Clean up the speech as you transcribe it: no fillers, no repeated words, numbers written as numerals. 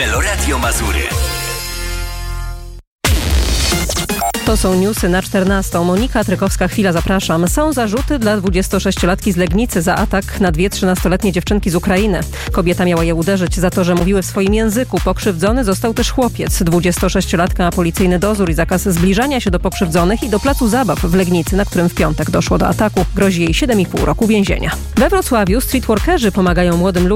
Meloradio Mazury. To są newsy na 14. Monika Trykowska-Chwila, zapraszam. Są zarzuty dla 26-latki z Legnicy za atak na 2 13-letnie dziewczynki z Ukrainy. Kobieta miała je uderzyć za to, że mówiły w swoim języku. Pokrzywdzony został też chłopiec. 26-latka ma policyjny dozór i zakaz zbliżania się do pokrzywdzonych i do placu zabaw w Legnicy, na którym w piątek doszło do ataku. Grozi jej 7,5 roku więzienia. We Wrocławiu streetworkerzy pomagają młodym ludziom